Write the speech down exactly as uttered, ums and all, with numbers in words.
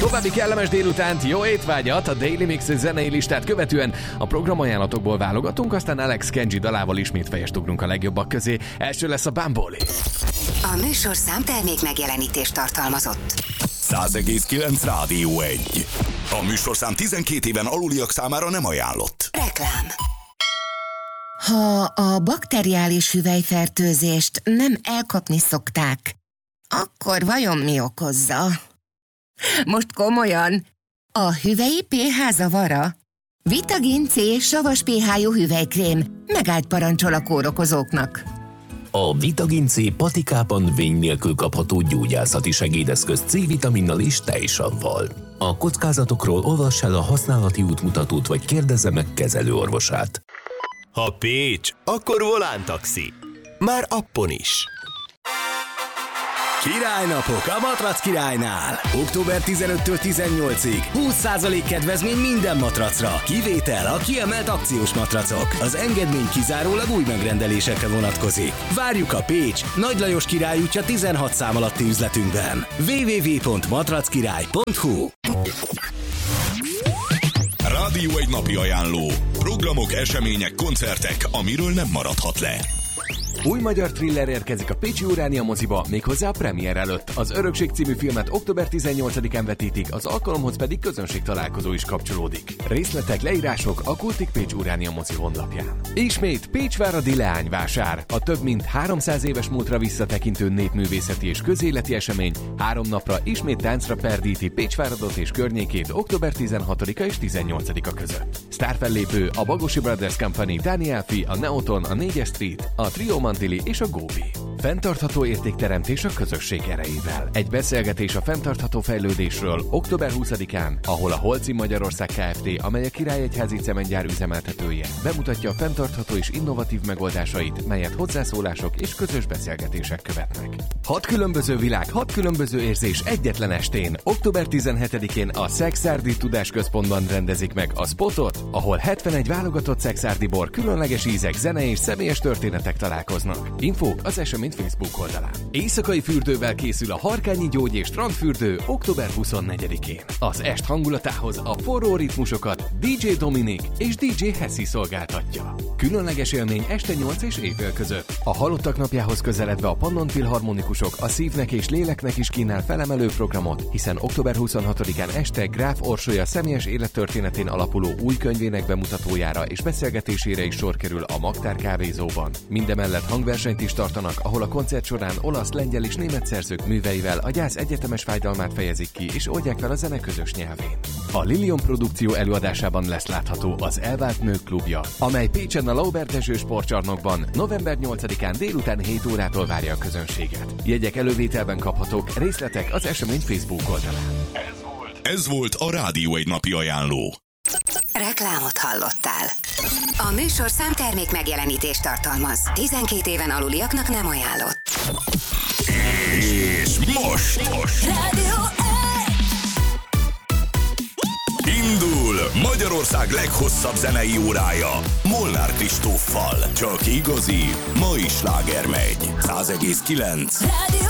További kellemes délutánt, jó étvágyat, a Daily Mix zenei listát követően a programajánlatokból válogatunk, aztán Alex Kenji dalával ismét fejest ugrunk a legjobbak közé. Első lesz a Bamboli. A műsor számtermék megjelenítést tartalmazott. száz egész kilenc Rádió egy. A műsorszám tizenkét éven aluliak számára nem ajánlott. Reklám. Ha a bakteriális hüvelyfertőzést nem elkapni szokták, akkor vajon mi okozza? Most komolyan, a hüvelyi pé há zavara? Vitagin C savas pé há-jú hüvelykrém megállt parancsol a kórokozóknak. A Vitagin C patikában vény nélkül kapható gyógyászati segédeszköz C-vitaminnal és tejsavval. A kockázatokról olvass el a használati útmutatót, vagy kérdezze meg kezelőorvosát. Ha Pécs, akkor Volán taxi. Már appon is. Királynapok a Matrac királynál. október tizenötödikétől tizennyolcadikáig húsz százalék kedvezmény minden matracra. Kivétel a kiemelt akciós matracok. Az engedmény kizárólag új megrendelésekre vonatkozik. Várjuk a Pécs, Nagy Lajos Király útja tizenhat szám alatti üzletünkben. double-u double-u double-u pont matrackirály pont hu. Rádió egy napi ajánló. Programok, események, koncertek, amiről nem maradhat le. Új magyar thriller érkezik a Pécsi Uránia moziba, méghozzá a premier előtt. Az Örökség című filmet október tizennyolcadikán vetítik, az alkalomhoz pedig közönség találkozó is kapcsolódik. Részletek, leírások a Kultik Pécs Uránia mozi honlapján. Ismét Pécsváradi leányvásár. A több mint háromszáz éves múltra visszatekintő népművészeti és közéleti esemény három napra ismét táncra perdíti Pécsváradot és környékét október tizenhatodika és tizennyolcadika között. Sztárfellépő a Bagosi Brothers Company, Daniel Fi, a Neoton, a négyes Street, a Trio Mantili és a Góbi. Fenntartható értékteremtés a közösség erejével. Egy beszélgetés a fenntartható fejlődésről október huszadikán, ahol a Holcim Magyarország Kft., amely a Királyegyházi cementgyár üzemeltetője, bemutatja a fenntartható és innovatív megoldásait, melyet hozzászólások és közös beszélgetések követnek. Hat különböző világ, hat különböző érzés egyetlen estén. október tizenhetedikén a Szekszárdi Tudásközpontban rendezik meg a Spotot, ahol hetvenegy válogatott szekszárdi bor, különleges ízek, zene és személyes történetek találkoznak. Infók az esemény Facebook oldalán. Éjszakai fürdővel készül a Harkányi Gyógy és Strandfürdő október huszonnegyedikén. Az est hangulatához a forró ritmusokat dé dzsé Dominik és dé dzsé Hessi szolgáltatja. Különleges élmény este nyolc és éjfél között. A Halottak napjához közeledve a Pannon Filharmonikusok a szívnek és léleknek is kínál felemelő programot, hiszen október huszonhatodikán este Gráf Orsolya személyes élettörténetén alapuló új könyvének bemutatójára és beszélgetésére is sor kerül a Magtár kávézóban. Mindemellett hangversenyt is tartanak, ahol a koncert során olasz, lengyel és német szerzők műveivel a gyász egyetemes fájdalmát fejezik ki és oldják fel a zene közös nyelvén. A Lilium produkció előadásában lesz látható az Elvált Nők klubja, amely Pécsen a Laubert Dezső sportcsarnokban november nyolcadikán délután hét órától várja a közönséget. Jegyek elővételben kaphatók, részletek az esemény Facebook oldalán. Ez volt, Ez volt a Rádió egy napi ajánló. Reklámot hallottál. A műsor számtermék megjelenítést tartalmaz. tizenkét éven aluliaknak nem ajánlott. És most, most. Rádió Indul Magyarország leghosszabb zenei órája Molnár Kristóffal. Csak igazi, mai sláger megy. száz egész kilenc. Rádió